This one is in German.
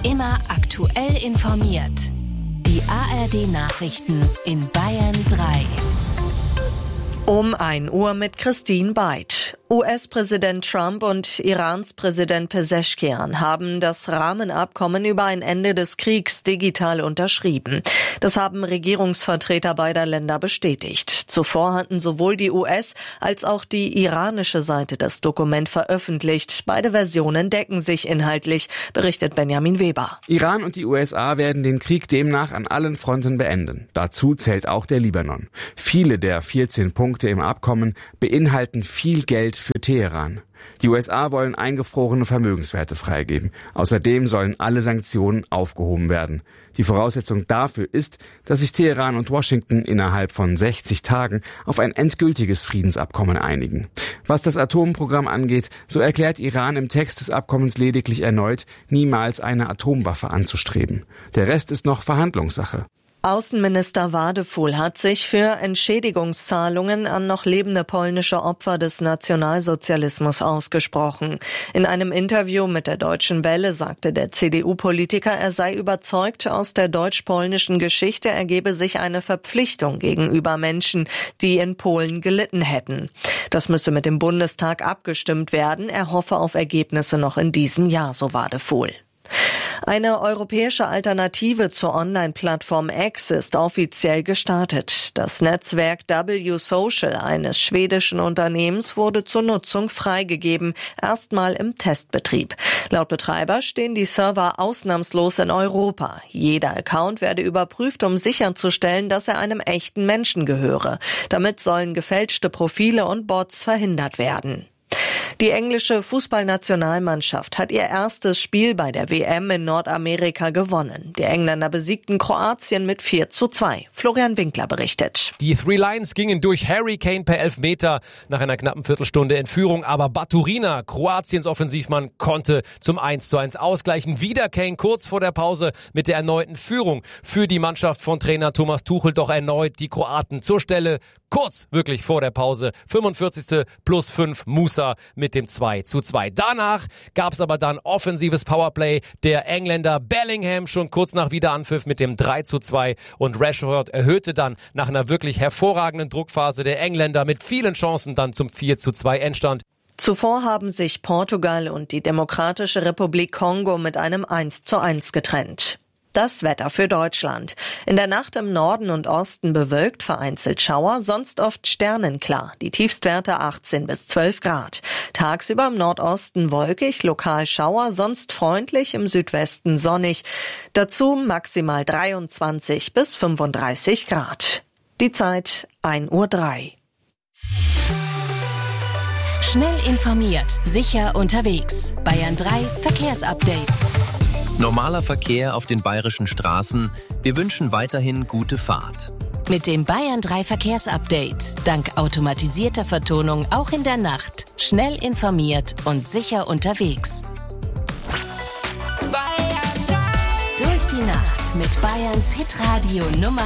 Immer aktuell informiert. Die ARD-Nachrichten in Bayern 3. Um 1 Uhr mit Christine Beit. US-Präsident Trump und Irans Präsident Pezeshkian haben das Rahmenabkommen über ein Ende des Kriegs digital unterschrieben. Das haben Regierungsvertreter beider Länder bestätigt. Zuvor hatten sowohl die US- als auch die iranische Seite das Dokument veröffentlicht. Beide Versionen decken sich inhaltlich, berichtet Benjamin Weber. Iran und die USA werden den Krieg demnach an allen Fronten beenden. Dazu zählt auch der Libanon. Viele der 14 Punkte im Abkommen beinhalten viel Geld für Teheran. Die USA wollen eingefrorene Vermögenswerte freigeben. Außerdem sollen alle Sanktionen aufgehoben werden. Die Voraussetzung dafür ist, dass sich Teheran und Washington innerhalb von 60 Tagen auf ein endgültiges Friedensabkommen einigen. Was das Atomprogramm angeht, so erklärt Iran im Text des Abkommens lediglich erneut, niemals eine Atomwaffe anzustreben. Der Rest ist noch Verhandlungssache. Außenminister Wadefuhl hat sich für Entschädigungszahlungen an noch lebende polnische Opfer des Nationalsozialismus ausgesprochen. In einem Interview mit der Deutschen Welle sagte der CDU-Politiker, er sei überzeugt, aus der deutsch-polnischen Geschichte ergebe sich eine Verpflichtung gegenüber Menschen, die in Polen gelitten hätten. Das müsse mit dem Bundestag abgestimmt werden. Er hoffe auf Ergebnisse noch in diesem Jahr, so Wadefuhl. Eine europäische Alternative zur Online-Plattform X ist offiziell gestartet. Das Netzwerk W-Social eines schwedischen Unternehmens wurde zur Nutzung freigegeben, erstmal im Testbetrieb. Laut Betreiber stehen die Server ausnahmslos in Europa. Jeder Account werde überprüft, um sicherzustellen, dass er einem echten Menschen gehöre. Damit sollen gefälschte Profile und Bots verhindert werden. Die englische Fußballnationalmannschaft hat ihr erstes Spiel bei der WM in Nordamerika gewonnen. Die Engländer besiegten Kroatien mit 4:2. Florian Winkler berichtet. Die Three Lions gingen durch Harry Kane per Elfmeter nach einer knappen Viertelstunde in Führung. Aber Baturina, Kroatiens Offensivmann, konnte zum 1:1 ausgleichen. Wieder Kane kurz vor der Pause mit der erneuten Führung für die Mannschaft von Trainer Thomas Tuchel. Doch erneut die Kroaten zur Stelle. Kurz wirklich vor der Pause. 45. plus 5 Musa mit dem 2:2. Danach gab es aber dann offensives Powerplay der Engländer. Bellingham schon kurz nach Wiederanpfiff mit dem 3:2 und Rashford erhöhte dann nach einer wirklich hervorragenden Druckphase der Engländer mit vielen Chancen dann zum 4:2 Endstand. Zuvor haben sich Portugal und die Demokratische Republik Kongo mit einem 1:1 getrennt. Das Wetter für Deutschland. In der Nacht im Norden und Osten bewölkt, vereinzelt Schauer, sonst oft sternenklar. Die Tiefstwerte 18 bis 12 Grad. Tagsüber im Nordosten wolkig, lokal Schauer, sonst freundlich, im Südwesten sonnig. Dazu maximal 23 bis 35 Grad. Die Zeit 1:03 Uhr. Schnell informiert, sicher unterwegs. Bayern 3 Verkehrsupdate. Normaler Verkehr auf den bayerischen Straßen. Wir wünschen weiterhin gute Fahrt. Mit dem Bayern 3 Verkehrsupdate. Dank automatisierter Vertonung auch in der Nacht. Schnell informiert und sicher unterwegs. Durch die Nacht mit Bayerns Hitradio Nummer